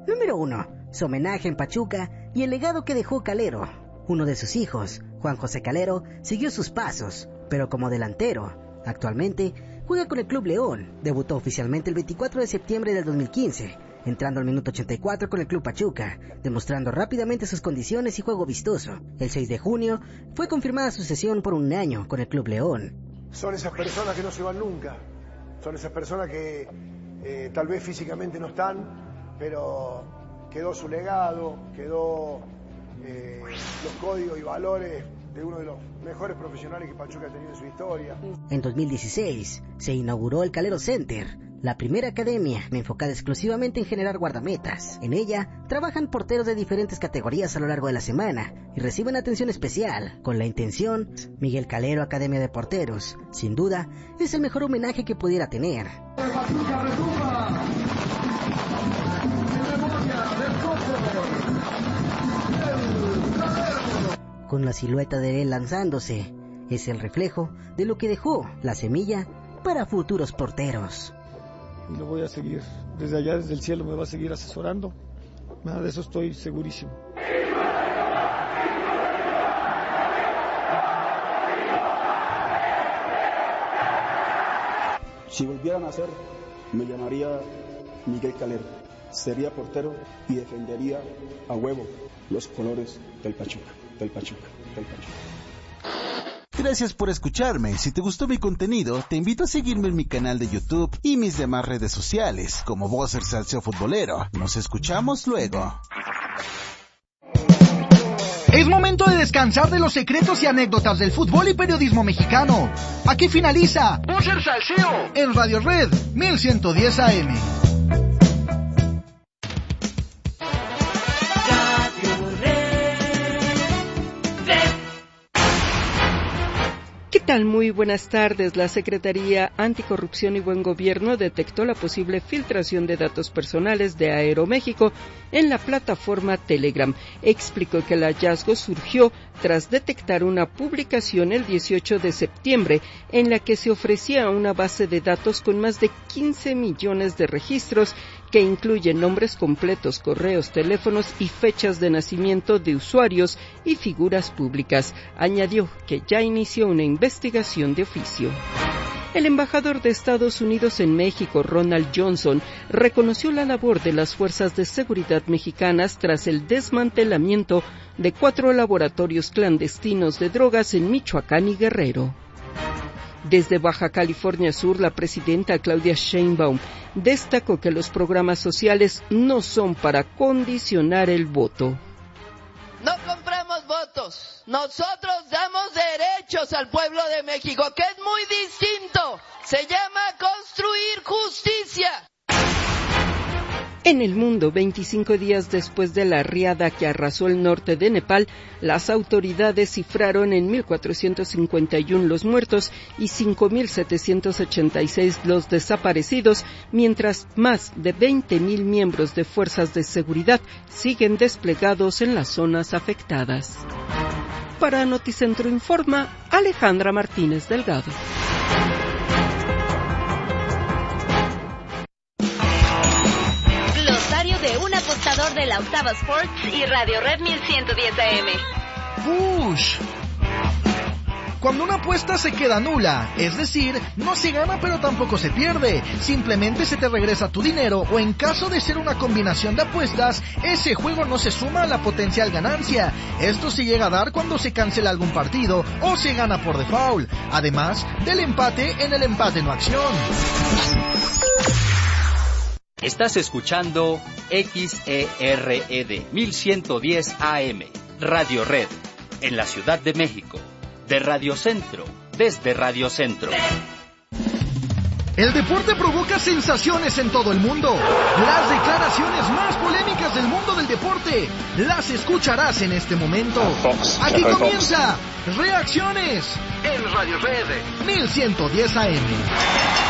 Número 1. Su homenaje en Pachuca y el legado que dejó Calero. Uno de sus hijos, Juan José Calero, siguió sus pasos, pero como delantero. Actualmente juega con el Club León. Debutó oficialmente el 24 de septiembre del 2015, entrando al minuto 84 con el Club Pachuca, demostrando rápidamente sus condiciones y juego vistoso. El 6 de junio fue confirmada su cesión por 1 año con el Club León. Son esas personas que no se van nunca, son esas personas que tal vez físicamente no están, pero quedó su legado, quedó los códigos y valores de uno de los mejores profesionales que Pachuca ha tenido en su historia. En 2016 se inauguró el Calero Center, la primera academia enfocada exclusivamente en generar guardametas. En ella trabajan porteros de diferentes categorías a lo largo de la semana y reciben atención especial con la intención. Miguel Calero Academia de Porteros, sin duda, es el mejor homenaje que pudiera tener. Con la silueta de él lanzándose, es el reflejo de lo que dejó la semilla para futuros porteros. Y lo voy a seguir, desde allá, desde el cielo me va a seguir asesorando, de eso estoy segurísimo. Si volviera a nacer, me llamaría Miguel Calero, sería portero y defendería a huevo los colores del Pachuca. Gracias por escucharme. Si te gustó mi contenido, te invito a seguirme en mi canal de YouTube y mis demás redes sociales, como Bosser Salseo Futbolero. Nos escuchamos luego. Es momento de descansar de los secretos y anécdotas del fútbol y periodismo mexicano. Aquí finaliza Bosser Salseo en Radio Red 1110 AM. ¿Qué tal? Muy buenas tardes. La Secretaría Anticorrupción y Buen Gobierno detectó la posible filtración de datos personales de Aeroméxico en la plataforma Telegram. Explicó que el hallazgo surgió tras detectar una publicación el 18 de septiembre en la que se ofrecía una base de datos con más de 15 millones de registros que incluyen nombres completos, correos, teléfonos y fechas de nacimiento de usuarios y figuras públicas. Añadió que ya inició una investigación de oficio. El embajador de Estados Unidos en México, Ronald Johnson, reconoció la labor de las fuerzas de seguridad mexicanas tras el desmantelamiento de 4 laboratorios clandestinos de drogas en Michoacán y Guerrero. Desde Baja California Sur, la presidenta Claudia Sheinbaum destacó que los programas sociales no son para condicionar el voto. No compramos votos, nosotros damos derechos al pueblo de México, que es muy distinto, se llama construir justicia. En el mundo, 25 días después de la riada que arrasó el norte de Nepal, las autoridades cifraron en 1,451 los muertos y 5,786 los desaparecidos, mientras más de 20,000 miembros de fuerzas de seguridad siguen desplegados en las zonas afectadas. Para Noticentro Informa, Alejandra Martínez Delgado. De un apostador de la Octava Sports y Radio Red 1110 AM. ¡Push! Cuando una apuesta se queda nula, es decir, no se gana pero tampoco se pierde, simplemente se te regresa tu dinero, o en caso de ser una combinación de apuestas, ese juego no se suma a la potencial ganancia. Esto se llega a dar cuando se cancela algún partido o se gana por default, además del empate en el empate no acción. Estás escuchando XERED 1110 AM, Radio Red, en la Ciudad de México, de Radio Centro, desde Radio Centro. El deporte provoca sensaciones en todo el mundo. Las declaraciones más polémicas del mundo del deporte las escucharás en este momento. Aquí comienza Reacciones en Radio Red 1110 AM.